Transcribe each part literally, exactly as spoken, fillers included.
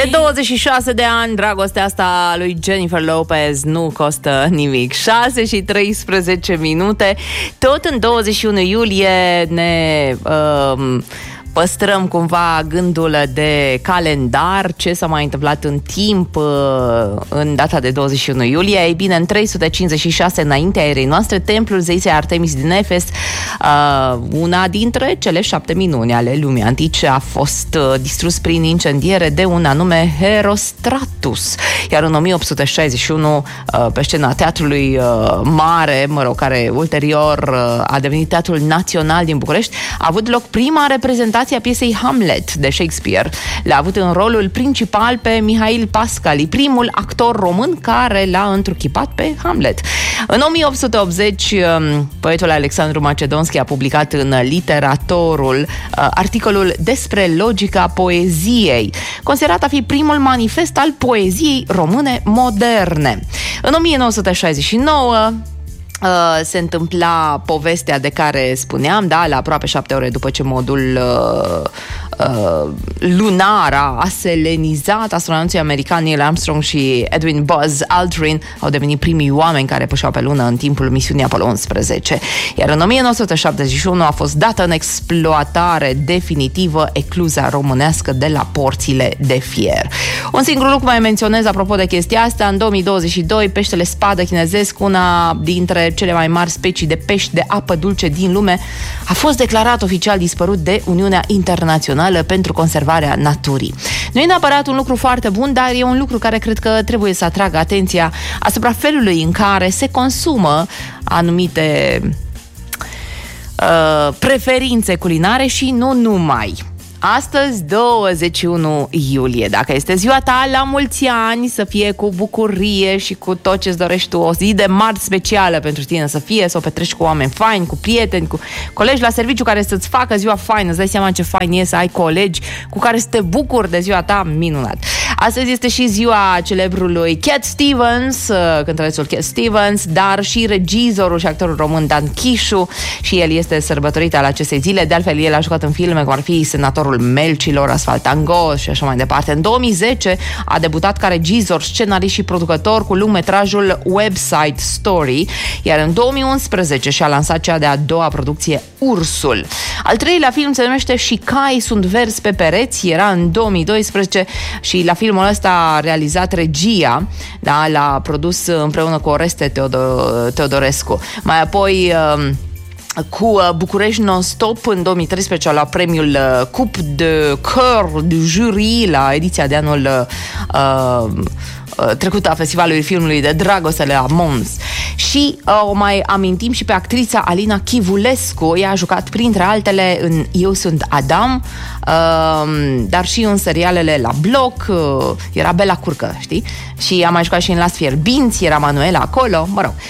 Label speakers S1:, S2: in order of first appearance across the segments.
S1: De douăzeci și șase de ani, dragostea asta lui Jennifer Lopez nu costă nimic. șase și treisprezece minute. Tot în douăzeci și unu iulie ne um, păstrăm cumva gândul de calendar, ce s-a mai întâmplat în timp în data de douăzeci și unu iulie. Ei bine, în trei sute cincizeci și șase înaintea erei noastre, templul zeisei Artemis din Efes, una dintre cele șapte minuni ale lumii antice, a fost distrus prin incendiere de un anume Herostratus. Iar în o mie opt sute șaizeci și unu, pe scena Teatrului Mare, mă rog, care ulterior a devenit Teatrul Național din București, a avut loc prima reprezentare a piesei Hamlet de Shakespeare. L-a avut în rolul principal pe Mihail Pascali, primul actor român care l-a întruchipat pe Hamlet. În o mie opt sute optzeci, poetul Alexandru Macedonski a publicat în Literatorul articolul despre logica poeziei, considerat a fi primul manifest al poeziei române moderne. În o mie nouă sute șaizeci și nouă Uh, se întâmpla povestea de care spuneam, da, la aproape șapte ore după ce modul uh, uh, lunar a aselenizat, astronauții americani Neil Armstrong și Edwin Buzz Aldrin au devenit primii oameni care pășeau pe lună în timpul misiunii Apollo unsprezece. Iar în o mie nouă sute șaptezeci și unu a fost dată în exploatare definitivă ecluza românească de la Porțile de Fier. Un singur lucru mai menționez apropo de chestia asta: în două mii douăzeci și doi, peștele spadă chinezesc, una dintre cele mai mari specii de pești de apă dulce din lume, a fost declarat oficial dispărut de Uniunea Internațională pentru Conservarea Naturii. Nu e neapărat un lucru foarte bun, dar e un lucru care cred că trebuie să atragă atenția asupra felului în care se consumă anumite uh, preferințe culinare și nu numai. Astăzi, douăzeci și unu iulie. Dacă este ziua ta, la mulți ani, să fie cu bucurie și cu tot ce-ți dorești tu. O zi de marți specială pentru tine să fie, să o petreci cu oameni faini, cu prieteni, cu colegi la serviciu care să-ți facă ziua faină. Îți dai seama ce fain e să ai colegi cu care să te bucuri de ziua ta, minunat. Astăzi este și ziua celebrului Cat Stevens, cântărețul Cat Stevens, dar și regizorul și actorul român Dan Chișu, și el este sărbătorit al acestei zile. De altfel, el a jucat în filme cum ar fi Senatorul Melcilor, Asfalt Tango și așa mai departe. În două mii zece a debutat ca regizor, scenarist și producător cu lungmetrajul Website Story, iar în două mii unsprezece și-a lansat cea de-a doua producție, Ursul. Al treilea film se numește Și cai sunt verzi pe pereți, era în două mii doisprezece și la filmul ăsta a realizat regia, da, l-a produs împreună cu Oreste Teodo- Teodorescu. Mai apoi cu București Non-Stop în două mii treisprezece a luat premiul Coupe de Cœur du Jury la ediția de anul uh, trecută a Festivalului Filmului de Dragoste la Mons. Și uh, o mai amintim și pe actrița Alina Chivulescu. Ea a jucat printre altele în Eu sunt Adam, uh, dar și în serialele La Bloc, uh, era Bela Curcă, știi? Și a mai jucat și în Las Fierbinți, era Manuela acolo, mă rog.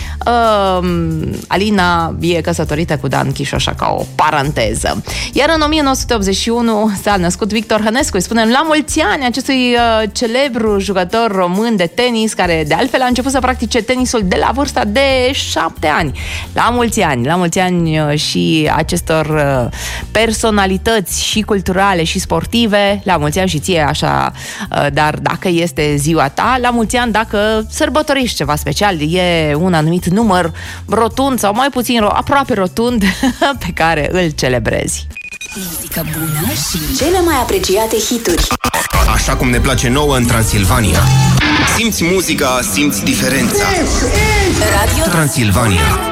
S1: Uh, Alina e căsătorită cu Dan Chișu, așa ca o paranteză. Iar în o mie nouă sute optzeci și unu s-a născut Victor Hănescu. Îi spunem la mulți ani acestui uh, celebru jucător român de tenis, care de altfel a început să practice tenisul de la vârsta de șapte ani. La mulți ani, la mulți ani și acestor personalități și culturale și sportive, la mulți ani și ție, așa, dar dacă este ziua ta, la mulți ani dacă sărbătoriști ceva special, e un anumit număr rotund sau mai puțin, aproape rotund, pe care îl celebrezi.
S2: Muzică bună și cele mai apreciate hituri.
S3: Așa cum ne place nouă în Transilvania. Simți muzica, simți diferența. Radio Transilvania.